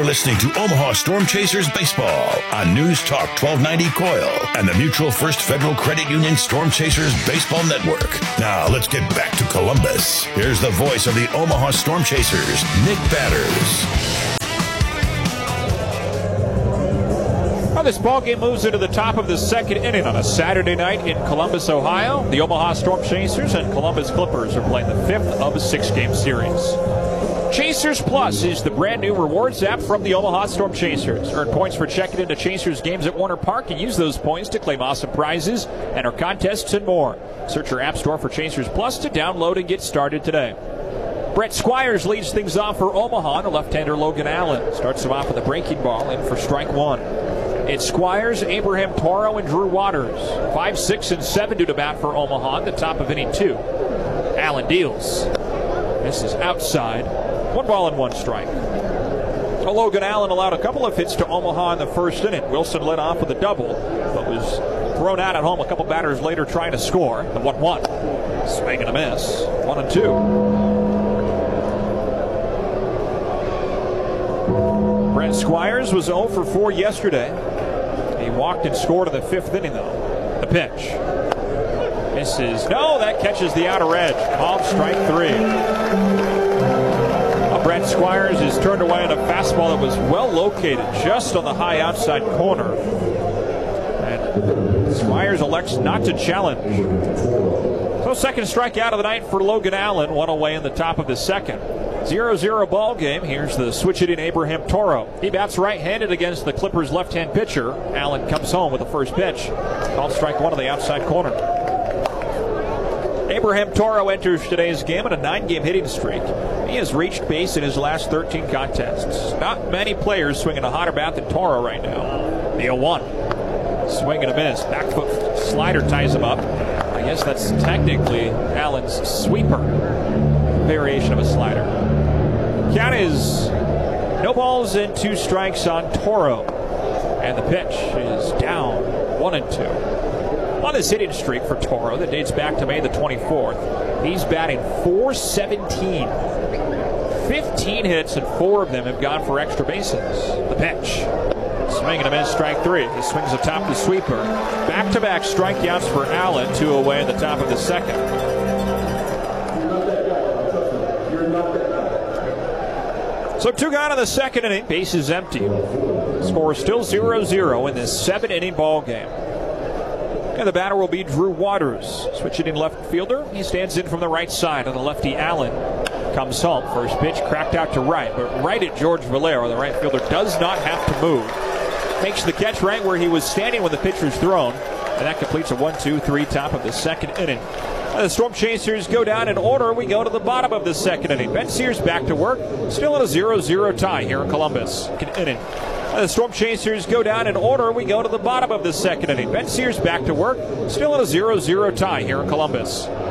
listening to Omaha Storm Chasers Baseball on News Talk 1290 Coil and the Mutual First Federal Credit Union Storm Chasers Baseball Network. Now let's get back to Columbus. Here's the voice of the Omaha Storm Chasers, Nick Batters. Well, this ball game moves into the top of the second inning on a Saturday night in Columbus, Ohio. The Omaha Storm Chasers and Columbus Clippers are playing the fifth of a six-game series. Chasers Plus is the brand new rewards app from the Omaha Storm Chasers. Earn points for checking into Chasers games at Warner Park and use those points to claim awesome prizes, enter contests, and more. Search your app store for Chasers Plus to download and get started today. Brett Squires leads things off for Omaha. The left-hander Logan Allen starts him off with a breaking ball in for strike one. It's Squires, Abraham Toro, and Drew Waters. 5, 6, and 7 due to bat for Omaha at the top of inning 2. Allen deals. This is outside. 1 ball and 1 strike. So Logan Allen allowed a couple of hits to Omaha in the first inning. Wilson led off with a double, but was thrown out at home a couple batters later trying to score. The 1-1. Swing and a miss. 1 and 2. Brent Squires was 0 for 4 yesterday. He walked and scored in the 5th inning, though. The pitch. Misses. No, that catches the outer edge. Called strike 3. Brent Squires is turned away on a fastball that was well located just on the high outside corner. And Squires elects not to challenge. So second strikeout of the night for Logan Allen. 1 away in the top of the second. 0-0 ball game. Here's the switch hitting Abraham Toro. He bats right-handed against the Clippers' left-hand pitcher. Allen comes home with the first pitch. Called strike 1 on the outside corner. Abraham Toro enters today's game on a 9-game hitting streak. He has reached base in his last 13 contests. Not many players swinging a hotter bat than Toro right now. The 0-1. Swing and a miss. Back foot slider ties him up. I guess that's technically Allen's sweeper. Variation of a slider. Count is no balls and 2 strikes on Toro. And the pitch is down 1 and 2. On this hitting streak for Toro that dates back to May the 24th, he's batting .417. 15 hits and 4 of them have gone for extra bases. The pitch. Swing and a miss, strike 3. He swings atop the sweeper. Back-to-back strikeouts for Allen, 2 away in the top of the second. So 2 gone in the second inning. Base is empty. Score is still 0-0 in this 7-inning ball game. And the batter will be Drew Waters. Switch hitting left fielder. He stands in from the right side on the lefty Allen. Comes home. First pitch cracked out to right, but right at George Valero. The right fielder does not have to move. Makes the catch right where he was standing when the pitch was thrown. And that completes a 1-2-3 top of the second inning. The Storm Chasers go down in order. We go to the bottom of the second inning. Ben Sears back to work. Still in a 0-0 tie here in Columbus. Second inning. The Storm Chasers go down in order. We go to the bottom of the second inning. Ben Sears back to work. Still in a 0-0 tie here in Columbus.